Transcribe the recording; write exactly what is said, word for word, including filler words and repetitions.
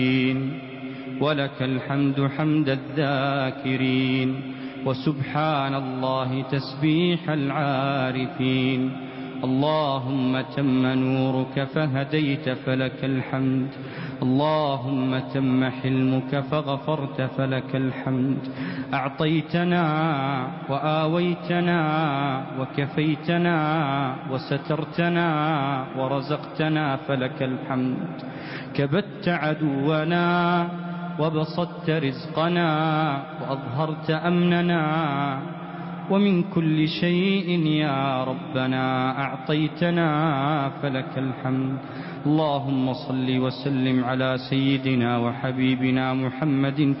ولك الحمد حمد الذاكرين وسبحان الله تسبيح العارفين. اللهم تم نورك فهديت فلك الحمد، اللهم تم حلمك فغفرت فلك الحمد. أعطيتنا وآويتنا وكفيتنا وسترتنا ورزقتنا فلك الحمد. كبت عدونا وبسطت رزقنا وأظهرت أمننا، ومن كل شيء يا ربنا أعطيتنا فلك الحمد. اللهم صل وسلم على سيدنا وحبيبنا محمد